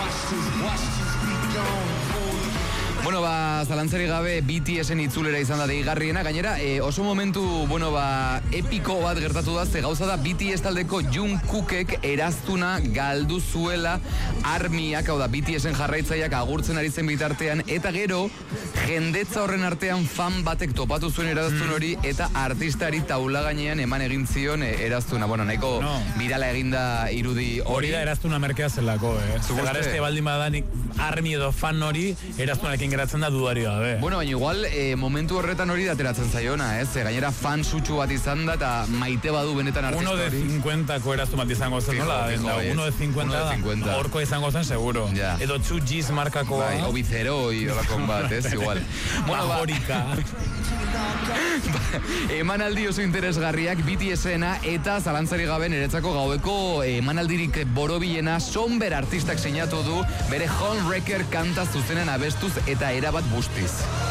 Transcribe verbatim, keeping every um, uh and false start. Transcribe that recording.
Bueno, ba, zalantzari gabe B T S-en itzulera izan da deigarriena, gainera, e, oso momentu, bueno, ba, epiko bat gertatu da, ze gauza da B T S taldeko Jungkookek eraztuna galdu zuela armiak, hau da, B T S-en jarraitzaileak agurtzen ari zen bitartean, eta gero, jendetza horren artean fan batek topatu zuen eraztun hori, eta artistari taula gainean eman egin zion e, eraztuna. Bueno, nahiko no. Virala eginda irudi hori. Hori da eraztuna merkea zelako, eh? Gareste baldin badanik armi edo fan hori eraztunarekin geratzen da dudari gabe. Bueno, baina igual e, momentu horretan hori da ateratzen zaiona, ez? E, gainera fan sutsu bat izan da eta maite badu benetan artista hori. Uno de cincuentako eraztu bat izango zen, nola? Uno de cincuenta horko izango zen, seguro. Ja. Edo two G's markakoa. Bai, obizero y olakon bat, ez? Igual. Bueno, Bajorika. Emanaldi oso interesgarriak B T S-ena eta zalantzari gabe niretzako gaueko emanaldirik borobilena Somber artistak sinatu du bere Homewrecker kanta zuzenen abestuz eta erabat bustiz.